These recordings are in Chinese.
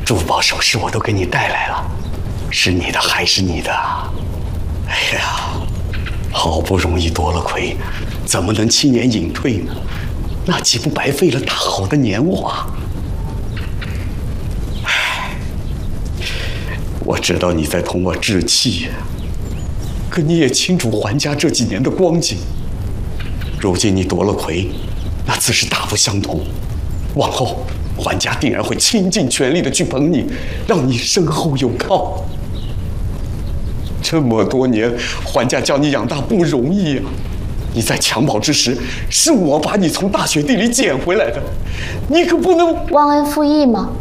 珠宝首饰我都给你带来了，是你的还是你的？哎呀，好不容易夺了魁，怎么能轻言隐退呢？那岂不白费了大好的年华？唉，我知道你在同我置气，可你也清楚桓家这几年的光景。如今你夺了魁，那自是大不相同。往后桓家定然会倾尽全力的去捧你，让你身后有靠。这么多年，桓家将你养大不容易啊！你在襁褓之时，是我把你从大雪地里捡回来的，你可不能忘恩负义吗？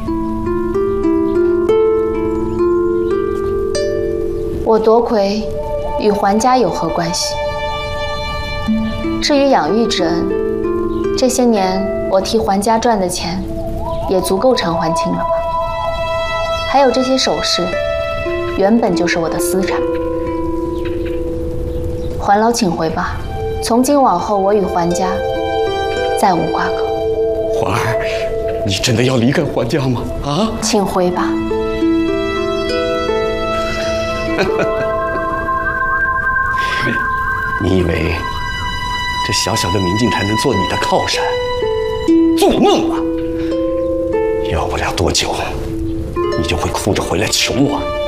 我夺魁与桓家有何关系？至于养育之恩，这些年我替桓家赚的钱，也足够偿还清了吧？还有这些首饰，原本就是我的私产。桓老请回吧，从今往后我与桓家再无瓜葛。 环儿，你真的要离开桓家吗？啊？ 请回吧。 你以为这小小的明镜台能做你的靠山？做梦啊！要不了多久，你就会哭着回来求我。